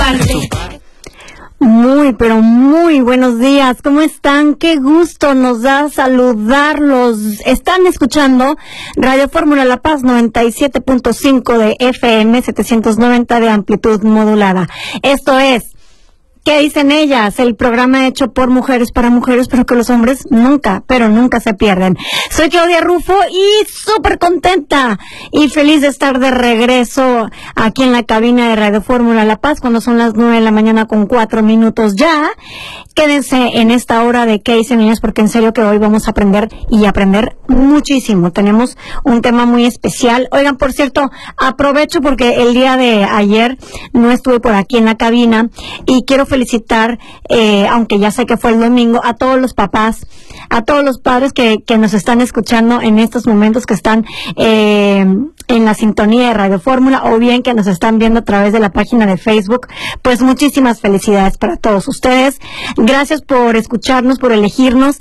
parte. Muy, pero muy buenos días. ¿Cómo están? Qué gusto nos da saludarlos. Están escuchando Radio Fórmula La Paz 97.5 de FM, 790 de amplitud modulada. Esto es ¿Qué dicen ellas? El programa hecho por mujeres para mujeres, pero que los hombres nunca, pero nunca se pierden. Soy Claudia Rufo y súper contenta y feliz de estar de regreso aquí en la cabina de Radio Fórmula La Paz cuando son las 9 de la mañana con 4 minutos ya. Quédense en esta hora de ¿Qué dicen ellas? Porque en serio que hoy vamos a aprender y aprender muchísimo. Tenemos un tema muy especial. Oigan, por cierto, aprovecho porque el día de ayer no estuve por aquí en la cabina y quiero felicitar, aunque ya sé que fue el domingo, a todos los papás, a todos los padres que nos están escuchando en estos momentos, que están en la sintonía de Radio Fórmula o bien que nos están viendo a través de la página de Facebook. Pues muchísimas felicidades para todos ustedes. Gracias por escucharnos, por elegirnos